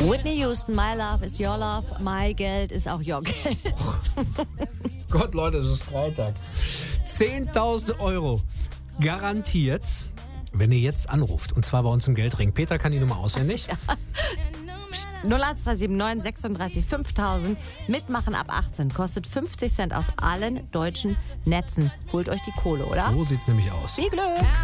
Whitney Houston, my love is your love, my Geld ist auch your Geld. Gott, Leute, es ist Freitag. 10.000 Euro garantiert, wenn ihr jetzt anruft. Und zwar bei uns im Geldring. Peter kann die Nummer auswendig. 01279 36 5000. Mitmachen ab 18. Kostet 50 Cent aus allen deutschen Netzen. Holt euch die Kohle, oder? So sieht's nämlich aus. Viel Glück!